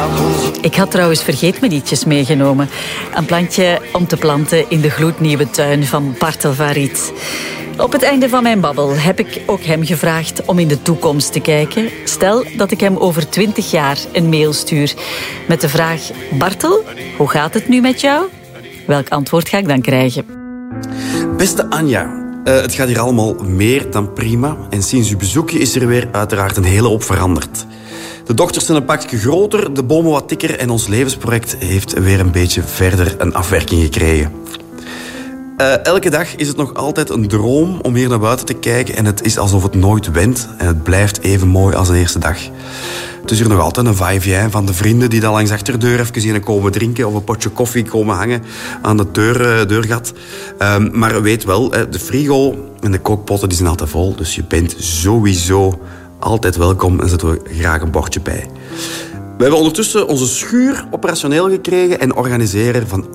Ik had trouwens vergeetmenietjes meegenomen. Een plantje om te planten in de gloednieuwe tuin van Bartel van Riet. Op het einde van mijn babbel heb ik ook hem gevraagd om in de toekomst te kijken. Stel dat ik hem over 20 jaar een mail stuur met de vraag: Bartel, hoe gaat het nu met jou? Welk antwoord ga ik dan krijgen? Beste Anja, het gaat hier allemaal meer dan prima. En sinds uw bezoekje is er weer uiteraard een hele hoop veranderd. De dochters zijn een pakje groter, de bomen wat dikker en ons levensproject heeft weer een beetje verder een afwerking gekregen. Elke dag is het nog altijd een droom om hier naar buiten te kijken en het is alsof het nooit wendt en het blijft even mooi als de eerste dag. Het is hier nog altijd een va-et-vient van de vrienden die dan langs de achterdeur even hier komen drinken of een potje koffie komen hangen aan de deurgat. Maar weet wel, de frigo en de kookpotten die zijn altijd vol, dus je bent sowieso altijd welkom en zetten we graag een bordje bij. We hebben ondertussen onze schuur operationeel gekregen en organiseren van